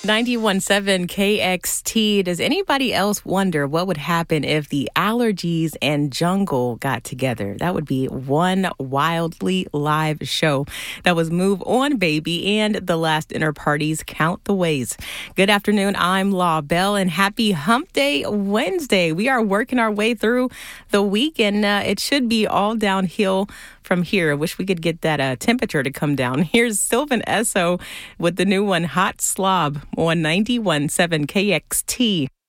91.7 KXT. Does anybody else wonder what would happen if the Allergies and Jungle got together? That would be one wildly live show. That was Move On Baby and The Last Inner Parties, Count the Ways. Good afternoon. I'm Law Bell, and happy Hump Day Wednesday. We are working our way through the week, and it should be all downhill from here. I wish we could get that temperature to come down. Here's Sylvan Esso with the new one, Hot Slob, on 91.7 KXT.